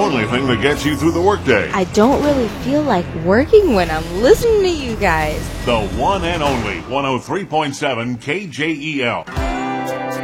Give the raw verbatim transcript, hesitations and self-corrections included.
only thing that gets you through the workday. I don't really feel like working when I'm listening to you guys. The one and only one oh three point seven K J E L.